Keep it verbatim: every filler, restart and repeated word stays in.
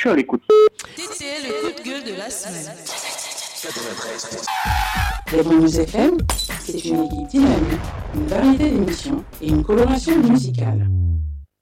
suis à l'écoute. C'était le coup de gueule de la semaine. Redmond News F M, c'est une équipe dynamique, une variété d'émissions et une coloration musicale.